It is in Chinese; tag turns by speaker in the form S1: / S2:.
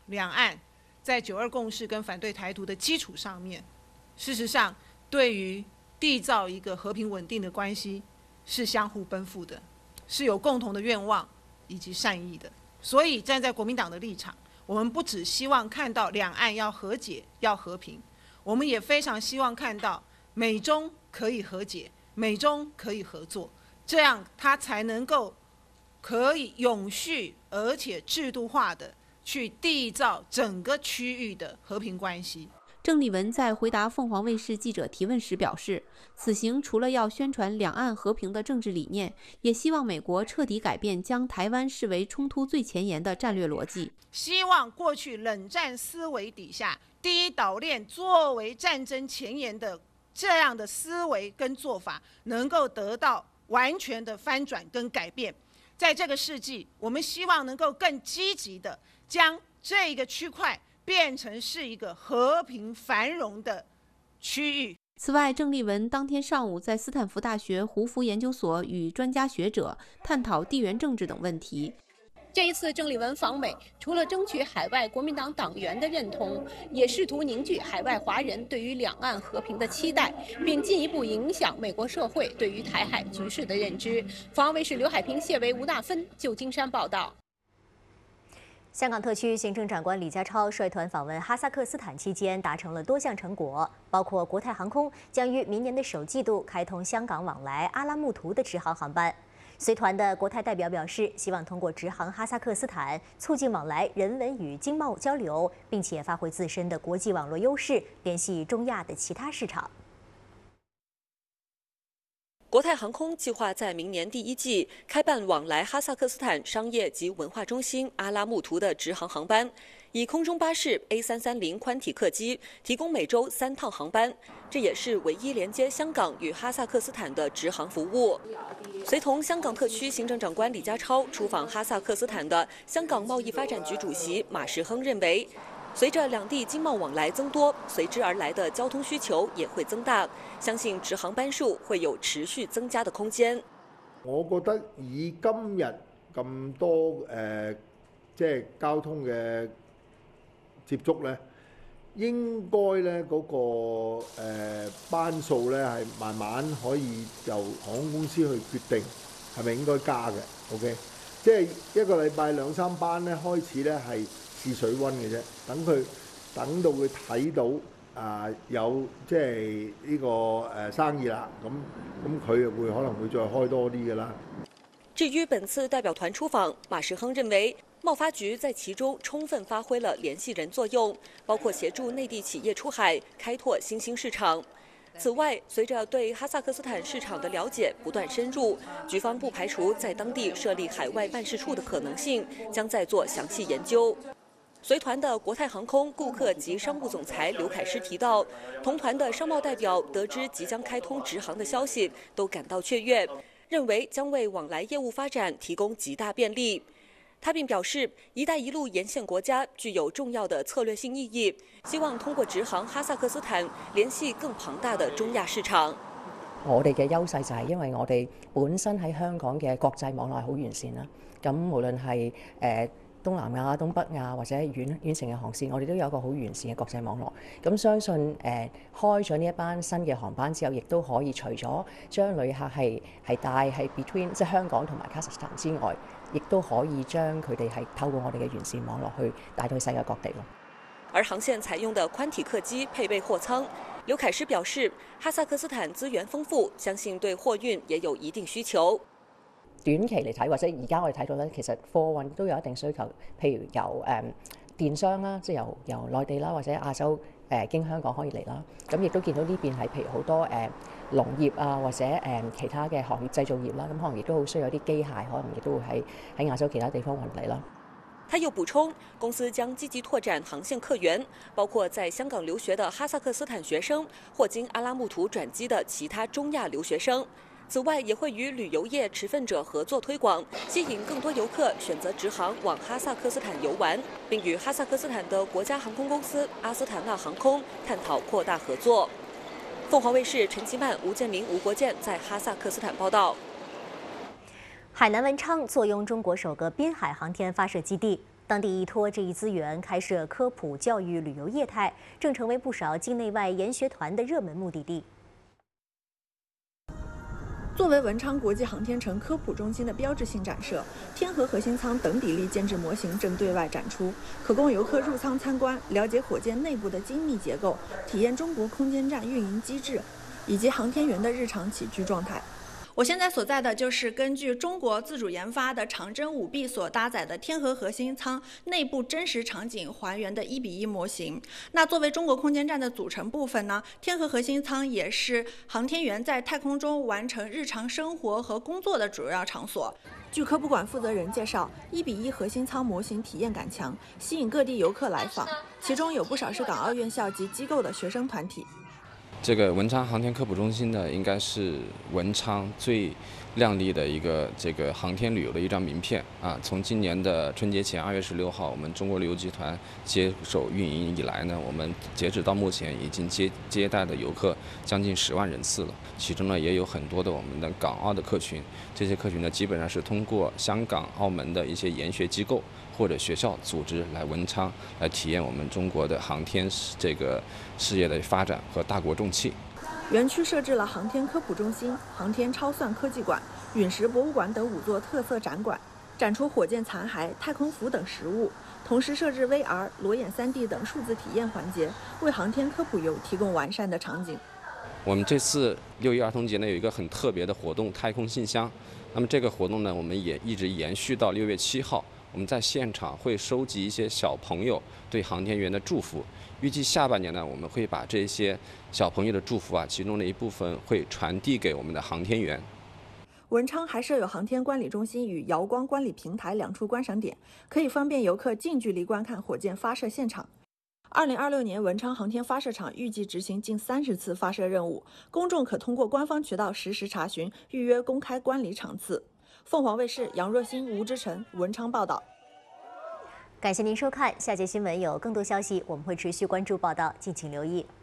S1: 两岸在9·2共识跟反对台独的基础上面，事实上对于缔造一个和平稳定的关系是相互奔赴的，是有共同的愿望以及善意的。所以站在国民党的立场，我们不只希望看到两岸要和解、要和平，我们也非常希望看到美中可以和解、美中可以合作，这样它才能够可以永续而且制度化的去缔造整个区域的和平关系。
S2: 郑丽文在回答凤凰卫视记者提问时表示，此行除了要宣传两岸和平的政治理念，也希望美国彻底改变将台湾视为冲突最前沿的战略逻辑。
S1: 希望过去冷战思维底下第一岛链作为战争前沿的这样的思维跟做法，能够得到完全的翻转跟改变。在这个世纪，我们希望能够更积极的将这个区块变成是一个和平繁荣的区域。
S2: 此外，郑丽文当天上午在斯坦福大学胡佛研究所与专家学者探讨地缘政治等问题。
S3: 这一次郑丽文访美，除了争取海外国民党党员的认同，也试图凝聚海外华人对于两岸和平的期待，并进一步影响美国社会对于台海局势的认知。凤凰卫视刘海平、谢维、吴大芬，旧金山报道。
S4: 香港特区行政长官李家超率团访问哈萨克斯坦期间，达成了多项成果，包括国泰航空将于明年的首季度开通香港往来阿拉木图的直航航班。随团的国泰代表表示，希望通过直航哈萨克斯坦，促进往来人文与经贸交流，并且发挥自身的国际网络优势，联系中亚的其他市场。
S5: 国泰航空计划在明年第1季开办往来哈萨克斯坦商业及文化中心阿拉木图的直航航班，以空中巴士 A330 宽体客机提供每周3趟航班，这也是唯一连接香港与哈萨克斯坦的直航服务。随同香港特区行政长官李家超出访哈萨克斯坦的香港贸易发展局主席马时亨认为，随着两地经贸往来增多，随之而来的交通需求也会增大，相信直航班數會有持續增加的空間。
S6: 我覺得以今日咁多即係交通嘅接觸咧，應該咧嗰個班數咧係慢慢可以由航空公司去決定係咪應該加嘅。OK， 即係一個禮拜2、3班咧開始咧係試水溫嘅啫，等到佢睇到有即係呢個生意啦，咁佢會可能會再開多啲嘅啦。
S5: 至於本次代表團出訪，馬時亨認為貿發局在其中充分發揮了聯繫人作用，包括協助內地企業出海，開拓新興市場。此外，隨着對哈薩克斯坦市場的了解不斷深入，局方不排除在當地設立海外辦事處的可能性，將再做詳細研究。隨團的國泰航空顧客及商務總裁劉凱詩提到，同團的商貿代表得知即將開通直航的消息，都感到雀躍，認為將為往來業務發展提供極大便利。他並表示，一帶一路沿線國家具有重要的策略性意義，希望通過直航哈薩克斯坦聯繫更龐大的中亞市場。
S7: 我哋嘅優勢就係因為我哋本身喺香港嘅國際網絡係好完善啦，咁無論係東南亞、東北亞或者遠程嘅航線，我哋都有一個好完善嘅國際網絡。咁相信開咗呢一班新嘅航班之後，亦都可以除咗將旅客係帶係 between 即係香港同埋卡薩斯坦之外，亦都可以將佢哋係透過我哋嘅完善網絡去帶到去世界各地咯。
S5: 而航線採用的寬體客機配備貨艙，劉凱詩表示，哈薩克斯坦資源豐富，相信對貨運也有一定需求。
S7: 短期嚟睇，或者而家我哋睇到咧，其實貨運都有一定需求，譬如由電商啦，即係由內地啦或者亞洲經香港可以嚟啦。咁亦都見到呢邊係譬如好多農業啊或者其他嘅行業製造業啦，咁可能亦都好需要啲機械，可能亦都會喺亞洲其他地方運嚟啦。
S5: 他又補充，公司將積極拓展航線客源，包括在香港留學的哈薩克斯坦學生，或經阿拉木圖轉機的其他中亞留學生。此外，也會與旅遊業持份者合作推廣，吸引更多遊客選擇直航往哈薩克斯坦遊玩，並與哈薩克斯坦的國家航空公司阿斯塔納航空探討擴大合作。鳳凰衛視陳其曼、吳建明、吳國健在哈薩克斯坦報道。
S4: 海南文昌坐擁中國首個濱海航天發射基地， 当地依托这一资源开设科普教育旅游业态，正成为不少境内外研学团的热门目的地。
S8: 作为文昌国际航天城科普中心的标志性展设，天河核心舱等比例建制模型正对外展出，可供游客入舱参观，了解火箭内部的精密结构，体验中国空间站运营机制，以及航天员的日常起居状态。我现在所在的就是根据中国自主研发的长征5B 所搭载的天河核心舱内部真实场景还原的1:1模型。那作为中国空间站的组成部分呢，天河核心舱也是航天员在太空中完成日常生活和工作的主要场所。据科普馆负责人介绍，1:1核心舱模型体验感强，吸引各地游客来访，其中有不少是港澳院校及机构的学生团体。
S9: 这个文昌航天科普中心呢，应该是文昌最亮丽的一个这个航天旅游的一张名片啊。从今年的春节前2月16号，我们中国旅游集团接手运营以来呢，我们截止到目前已经接待的游客将近10万人次了。其中呢，也有很多的我们的港澳的客群，这些客群呢，基本上是通过香港、澳门的一些研学机构或者学校组织来文昌，来体验我们中国的航天这个事业的发展和大国重器。
S8: 园区设置了航天科普中心、航天超算科技馆、陨石博物馆等5座特色展馆，展出火箭残骸、太空服等实物，同时设置 VR、裸眼3D 等数字体验环节，为航天科普游提供完善的场景。
S9: 我们这次6·1儿童节呢有一个很特别的活动——太空信箱。那么这个活动呢，我们也一直延续到6月7号。我们在现场会收集一些小朋友对航天员的祝福，预计下半年呢，我们会把这些小朋友的祝福啊，其中的一部分会传递给我们的航天员。
S8: 文昌还设有航天观礼中心与遥光观礼平台2处观赏点，可以方便游客近距离观看火箭发射现场。2026年文昌航天发射场预计执行近30次发射任务，公众可通过官方渠道实时查询、预约公开观礼场次。凤凰卫视杨若欣、吴之晨文昌报道。
S4: 感谢您收看，下节新闻有更多消息，我们会持续关注报道，敬请留意。